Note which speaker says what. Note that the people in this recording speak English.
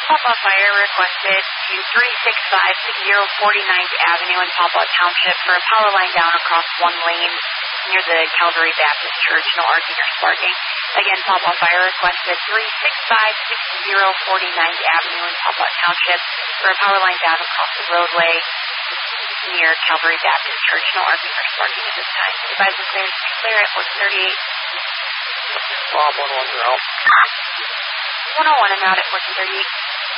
Speaker 1: Pawpaw Fire requested to 36560 49th Avenue in Pawpaw Township for a power line down across one lane near the Calvary Baptist Church. No arcing or sparking. Again, Pawpaw Fire requested 36560 49th Avenue in Pawpaw Township for a power line down across the roadway near Calvary Baptist Church. No arcing or sparking at this time. Advise the clearance to clear at 1438.
Speaker 2: Bob 110.
Speaker 1: 101 and out at 1438.